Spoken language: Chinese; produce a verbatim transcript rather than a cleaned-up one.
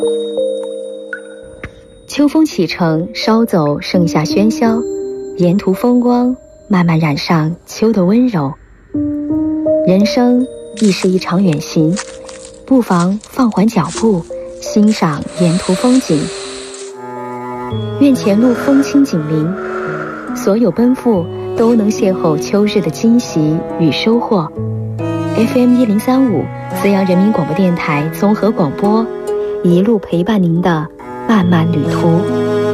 秋风启程，捎走盛夏喧嚣，沿途风光慢慢染上秋的温柔。人生亦是一场远行，不妨放缓脚步，欣赏沿途风景。愿前路风轻锦鳞，所有奔赴都能邂逅秋日的惊喜与收获。F M 一零三五，资阳人民广播电台综合广播，一路陪伴您的漫漫旅途。